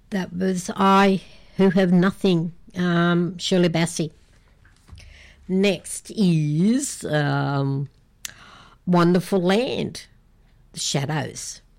That was I Who Have Nothing, Shirley Bassey. Next is Wonderful Land, The Shadows.